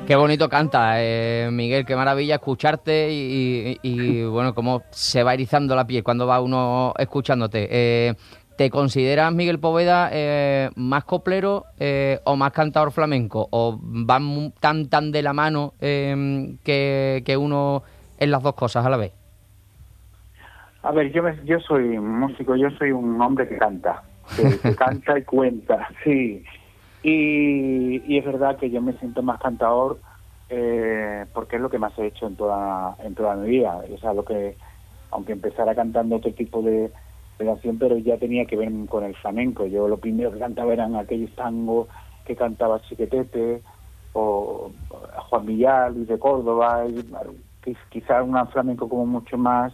Qué bonito canta, Miguel, qué maravilla escucharte y bueno, cómo se va erizando la piel cuando va uno escuchándote. ¿Te consideras, Miguel Poveda, más coplero o más cantador flamenco? ¿O van tan de la mano que uno en las dos cosas a la vez? A ver, yo soy músico, yo soy un hombre que canta, que canta y cuenta, sí. Y es verdad que yo me siento más cantador porque es lo que más he hecho en toda mi vida. O sea, aunque empezara cantando otro tipo de canción, pero ya tenía que ver con el flamenco. Yo lo primero que cantaba eran aquellos tangos que cantaba Chiquetete o Juan Villar, Luis de Córdoba, quizás un flamenco como mucho más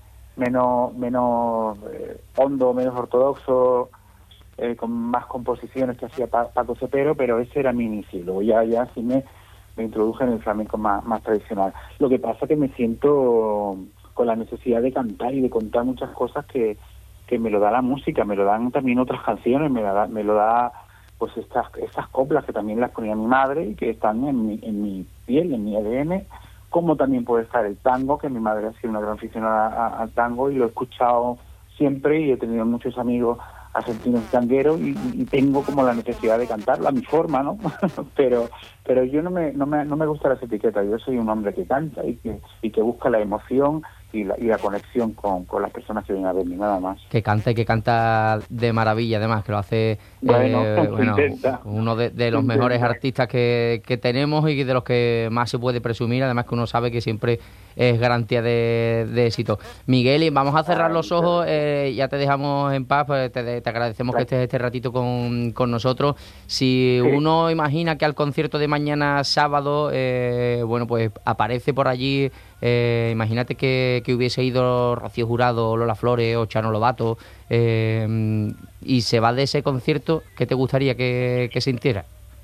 menos hondo, menos ortodoxo, con más composiciones que hacía Paco Cepero, pero ese era mi inicio. Luego ya sí me introduje en el flamenco más tradicional. Lo que pasa es que me siento con la necesidad de cantar y de contar muchas cosas que me lo da la música, me lo dan también otras canciones, me lo da pues estas coplas que también las ponía mi madre y que están en mi piel, en mi ADN, como también puede estar el tango, que mi madre ha sido una gran aficionada al tango y lo he escuchado siempre y he tenido muchos amigos argentinos tangueros y tengo como la necesidad de cantarlo a mi forma, ¿no? pero yo no me gustan las etiquetas. Yo soy un hombre que canta y que busca la emoción y la conexión con las personas que vienen a verme, nada más. Que canta y que canta de maravilla, además, que lo hace Bueno, se bueno, intenta. uno de Se los mejores intenta. artistas que tenemos y de los que más se puede presumir, además que uno sabe que siempre es garantía de éxito. Miguel, y vamos a cerrar Ay, los muchas ojos, gracias. ya te dejamos en paz, pues te agradecemos que estés este ratito con nosotros. Si Sí. uno imagina que al concierto de mañana sábado, bueno, pues aparece por allí, imagínate que hubiese ido Rocío Jurado, Lola Flores o Chano Lobato, y se va de ese concierto, ¿qué te gustaría que sintiera?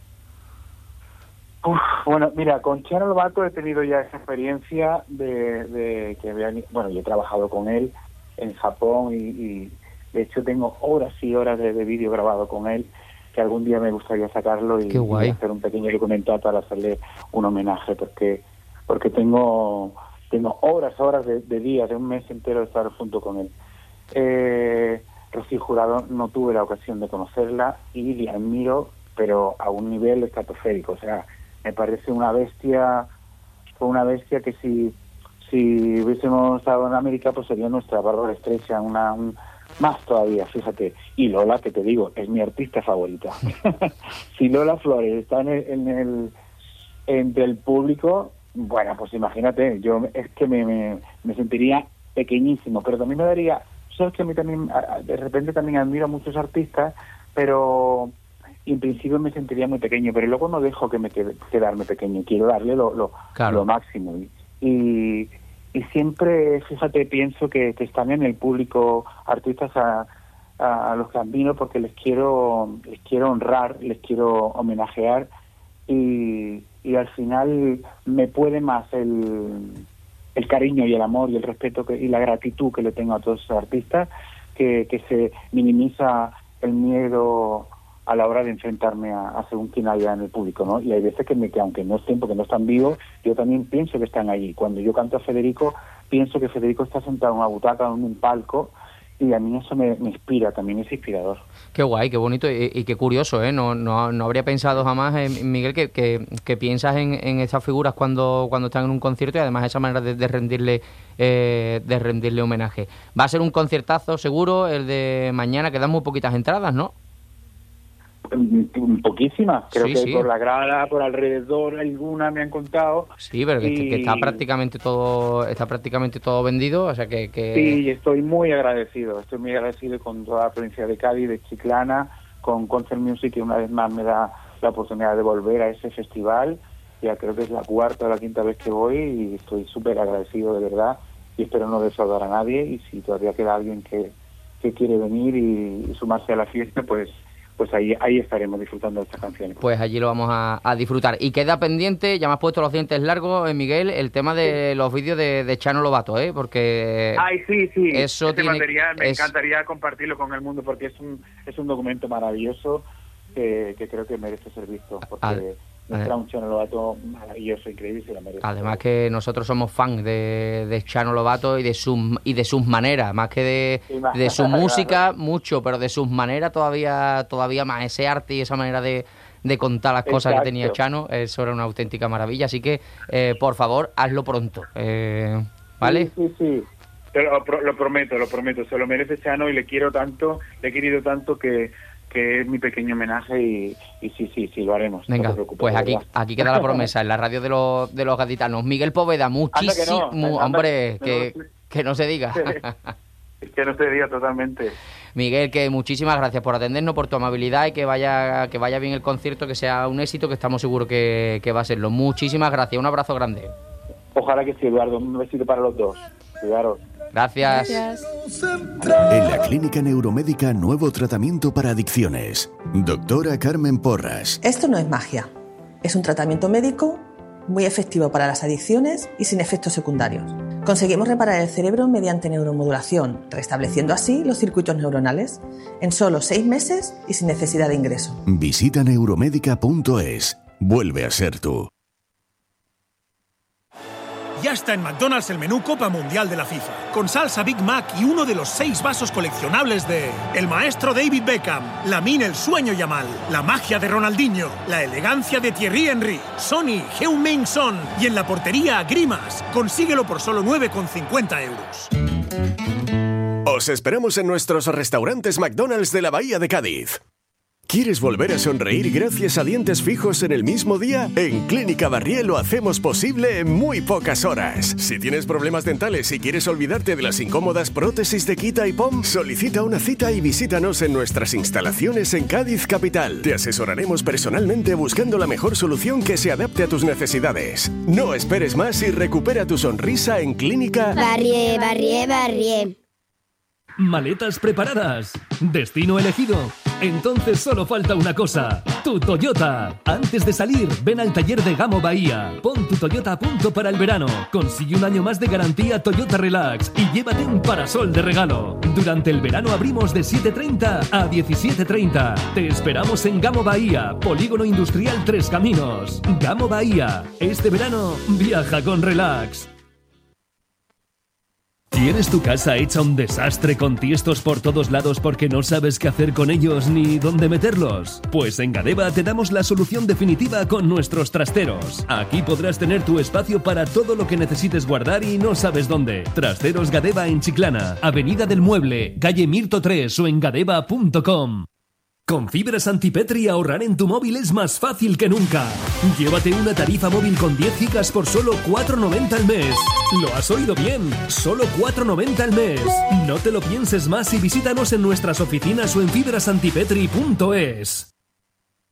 Uf, bueno, mira, con Chano Lobato he tenido ya esa experiencia de que bueno, yo he trabajado con él en Japón y de hecho tengo horas y horas de vídeo grabado con él, que algún día me gustaría sacarlo Qué y guay. hacer un pequeño documental para hacerle un homenaje, porque tengo horas de días, de un mes entero de estar junto con él. Rocío Jurado no tuve la ocasión de conocerla y la admiro, pero a un nivel estratosférico. O sea, me parece fue una bestia que si hubiésemos estado en América, pues sería nuestra Bárbara Streisand, más todavía, fíjate. Y Lola, que te digo, es mi artista favorita. Si Lola Flores está entre el público, bueno, pues imagínate, es que me sentiría pequeñísimo, pero también me daría, sabes que a mí también, de repente también admiro a muchos artistas, pero en principio me sentiría muy pequeño, pero luego no dejo que quedarme pequeño, quiero darle lo Claro. máximo. Y siempre, fíjate, pienso que están en el público artistas a los que admiro porque les quiero honrar, les quiero homenajear y al final me puede más el cariño y el amor y el respeto y la gratitud que le tengo a todos esos artistas que se minimiza el miedo a la hora de enfrentarme a según quien haya en el público, ¿no? Y hay veces que aunque no estén, porque no están vivos, yo también pienso que están allí. Cuando yo canto a Federico, pienso que Federico está sentado en una butaca, en un palco, y a mí eso me inspira, también es inspirador. Qué guay, qué bonito y qué curioso, ¿eh? No habría pensado jamás, Miguel, que piensas en estas figuras cuando están en un concierto y además esa manera de rendirle homenaje. Va a ser un conciertazo seguro el de mañana, quedan muy poquitas entradas, ¿no? Poquísimas, creo Sí, que sí, por la grada, por alrededor, alguna me han contado, sí, pero que y está prácticamente todo vendido, o sea que sí, estoy muy agradecido con toda la provincia de Cádiz, de Chiclana, con Concert Music, que una vez más me da la oportunidad de volver a ese festival. Ya creo que es la cuarta o la quinta vez que voy y estoy súper agradecido de verdad y espero no defraudar a nadie y si todavía queda alguien que quiere venir y sumarse a la fiesta, pues ahí estaremos disfrutando de estas canciones. pues allí lo vamos a disfrutar. Y queda pendiente, ya me has puesto los dientes largos, Miguel, el tema Sí. de los vídeos de Chano Lobato, ¿eh? Porque Ay, sí, sí. eso Ese tiene... material me es encantaría compartirlo con el mundo porque es un documento maravilloso que creo que merece ser visto ad- porque será un Chano Lobato maravilloso, increíble, se lo merece. Además que nosotros somos fan de Chano Lobato y de sus maneras, más que de su música, mucho, pero de sus maneras todavía más. Ese arte y esa manera de contar las cosas que tenía Chano, eso era una auténtica maravilla. Así que, por favor, hazlo pronto, ¿vale? Sí. Pero lo prometo, se lo merece Chano y le he querido tanto que es mi pequeño homenaje y sí, lo haremos. Venga, no te preocupes, pues aquí queda la promesa en la radio de los gaditanos. Miguel Poveda, muchísimo, hombre, que no se diga. Que no se diga totalmente. Miguel, que muchísimas gracias por atendernos, por tu amabilidad y que vaya bien el concierto, que sea un éxito, que estamos seguros que va a serlo. Muchísimas gracias, un abrazo grande. Ojalá que sí, Eduardo, un besito para los dos. Cuidaros. Gracias. En la Clínica Neuromédica, nuevo tratamiento para adicciones. Doctora Carmen Porras. Esto no es magia. Es un tratamiento médico muy efectivo para las adicciones y sin efectos secundarios. Conseguimos reparar el cerebro mediante neuromodulación, restableciendo así los circuitos neuronales en solo 6 meses y sin necesidad de ingreso. Visita neuromédica.es. Vuelve a ser tú. Ya está en McDonald's el menú Copa Mundial de la FIFA, con salsa Big Mac y uno de los 6 vasos coleccionables de el maestro David Beckham, Lamine el sueño Yamal, la magia de Ronaldinho, la elegancia de Thierry Henry, Sonny, Heung-min Son y en la portería Grimas. Consíguelo por solo 9,50 €. Os esperamos en nuestros restaurantes McDonald's de la Bahía de Cádiz. ¿Quieres volver a sonreír gracias a dientes fijos en el mismo día? En Clínica Barrié lo hacemos posible en muy pocas horas. Si tienes problemas dentales y quieres olvidarte de las incómodas prótesis de quita y pom, solicita una cita y visítanos en nuestras instalaciones en Cádiz capital. Te asesoraremos personalmente buscando la mejor solución que se adapte a tus necesidades. No esperes más y recupera tu sonrisa en Clínica Barrié. ¿Maletas preparadas? ¿Destino elegido? Entonces solo falta una cosa, tu Toyota. Antes de salir, ven al taller de Gamo Bahía. Pon tu Toyota a punto para el verano. Consigue un año más de garantía Toyota Relax y llévate un parasol de regalo. Durante el verano abrimos de 7:30 a 17:30. Te esperamos en Gamo Bahía, Polígono Industrial Tres Caminos. Gamo Bahía, este verano viaja con relax. ¿Tienes tu casa hecha un desastre con tiestos por todos lados porque no sabes qué hacer con ellos ni dónde meterlos? Pues en Gadeba te damos la solución definitiva con nuestros trasteros. Aquí podrás tener tu espacio para todo lo que necesites guardar y no sabes dónde. Trasteros Gadeba en Chiclana, Avenida del Mueble, calle Mirto 3 o en gadeba.com. Con fibras Antipetri ahorrar en tu móvil es más fácil que nunca. Llévate una tarifa móvil con 10 gigas por solo 4,90 al mes. ¿Lo has oído bien? Solo 4,90 al mes. No te lo pienses más y visítanos en nuestras oficinas o en fibrasantipetri.es.